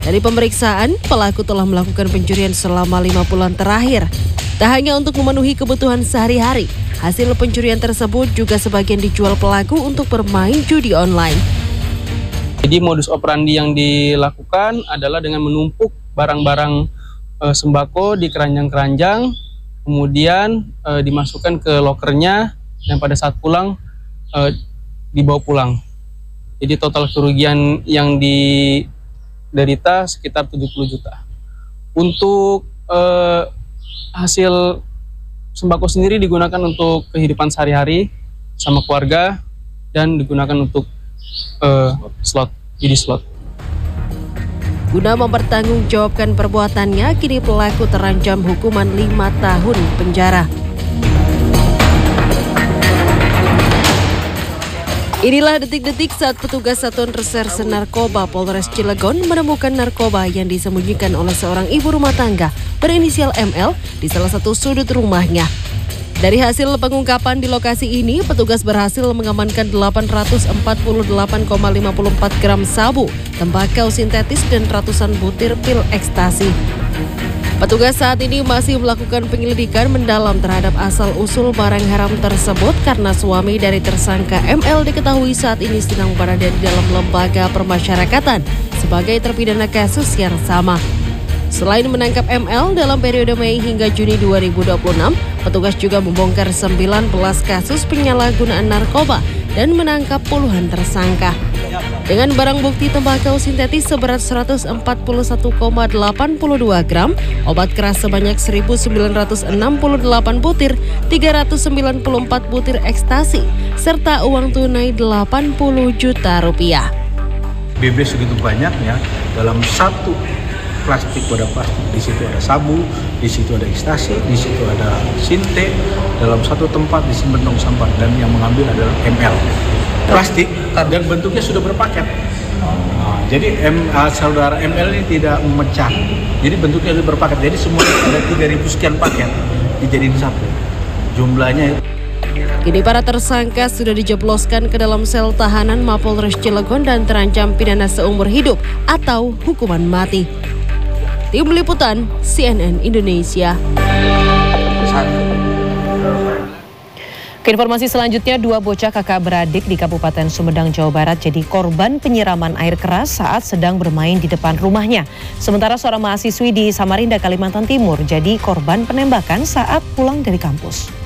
Dari pemeriksaan, pelaku telah melakukan pencurian selama 5 bulan terakhir. Tak hanya untuk memenuhi kebutuhan sehari-hari, hasil pencurian tersebut juga sebagian dijual pelaku untuk bermain judi online. Jadi modus operandi yang dilakukan adalah dengan menumpuk barang-barang sembako di keranjang-keranjang, kemudian dimasukkan ke lokernya dan pada saat pulang dibawa pulang. Jadi total kerugian yang diderita sekitar 70 juta. Untuk hasil sembako sendiri digunakan untuk kehidupan sehari-hari sama keluarga dan digunakan untuk judi slot. Guna mempertanggungjawabkan perbuatannya, kini pelaku terancam hukuman 5 tahun penjara. Inilah detik-detik saat petugas Satuan Reserse Narkoba Polres Cilegon menemukan narkoba yang disembunyikan oleh seorang ibu rumah tangga berinisial ML di salah satu sudut rumahnya. Dari hasil pengungkapan di lokasi ini, petugas berhasil mengamankan 848,54 gram sabu, tembakau sintetis, dan ratusan butir pil ekstasi. Petugas saat ini masih melakukan penyelidikan mendalam terhadap asal-usul barang haram tersebut karena suami dari tersangka ML diketahui saat ini sedang berada di dalam lembaga permasyarakatan sebagai terpidana kasus yang sama. Selain menangkap ML dalam periode Mei hingga Juni 2026, petugas juga membongkar 19 kasus penyalahgunaan narkoba dan menangkap puluhan tersangka. Dengan barang bukti tembakau sintetis seberat 141,82 gram, obat keras sebanyak 1.968 butir, 394 butir ekstasi, serta uang tunai 80 juta rupiah. BB segitu banyaknya dalam satu plastik, wadah plastik, di situ ada sabu, di situ ada ekstasi, di situ ada sinte, dalam satu tempat disimpan tong sampah, dan yang mengambil adalah ML. Plastik dan bentuknya sudah berpaket. Jadi saudara ML ini tidak memecah, jadi bentuknya sudah berpaket. Jadi semuanya ada 3.000 sekian paket dijadiin satu. Jumlahnya. Kini para tersangka sudah dijebloskan ke dalam sel tahanan Mapolres Cilegon dan terancam pidana seumur hidup atau hukuman mati. Tim Liputan CNN Indonesia. Informasi selanjutnya, 2 bocah kakak beradik di Kabupaten Sumedang, Jawa Barat jadi korban penyiraman air keras saat sedang bermain di depan rumahnya. Sementara seorang mahasiswi di Samarinda, Kalimantan Timur jadi korban penembakan saat pulang dari kampus.